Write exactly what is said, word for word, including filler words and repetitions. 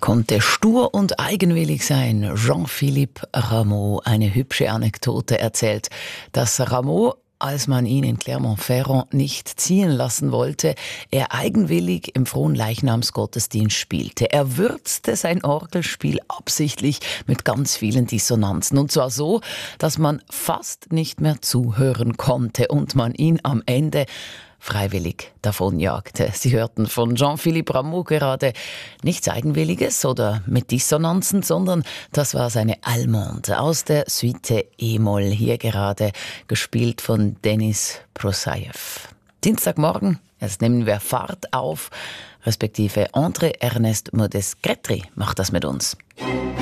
konnte stur und eigenwillig sein. Jean-Philippe Rameau, eine hübsche Anekdote erzählt, dass Rameau, als man ihn in Clermont-Ferrand nicht ziehen lassen wollte, er eigenwillig im Fronleichnamsgottesdienst spielte. Er würzte sein Orgelspiel absichtlich mit ganz vielen Dissonanzen. Und zwar so, dass man fast nicht mehr zuhören konnte und man ihn am Ende freiwillig davonjagte. Sie hörten von Jean-Philippe Rameau gerade nichts Eigenwilliges oder mit Dissonanzen, sondern das war seine Allemande aus der Suite E-Moll, hier gerade gespielt von Denis Prosajew. Dienstagmorgen, jetzt nehmen wir Fahrt auf, respektive André Ernest Modest Gretry macht das mit uns.